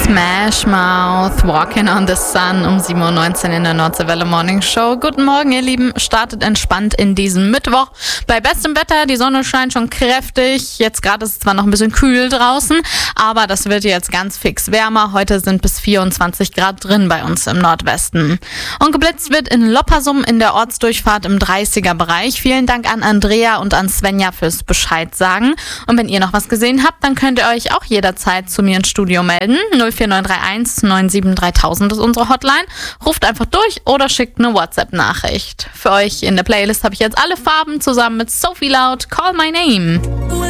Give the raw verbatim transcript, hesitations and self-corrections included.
Smash Mouth, Walking on the Sun um sieben Uhr neunzehn in der Nordseewelle Morning Show. Guten Morgen, ihr Lieben. Startet entspannt in diesem Mittwoch. Bei bestem Wetter, die Sonne scheint schon kräftig. Jetzt gerade ist es zwar noch ein bisschen kühl draußen, aber das wird jetzt ganz fix wärmer. Heute sind bis vierundzwanzig Grad drin bei uns im Nordwesten. Und geblitzt wird in Loppersum in der Ortsdurchfahrt im dreißiger Bereich. Vielen Dank an Andrea und an Svenja fürs Bescheid sagen. Und wenn ihr noch was gesehen habt, dann könnt ihr euch auch jederzeit zu mir ins Studio melden. null vier neun drei eins neun sieben dreitausend ist unsere Hotline. Ruft einfach durch oder schickt eine WhatsApp-Nachricht. Für euch in der Playlist habe ich jetzt alle Farben zusammen mit Sophie Loud, Call My Name.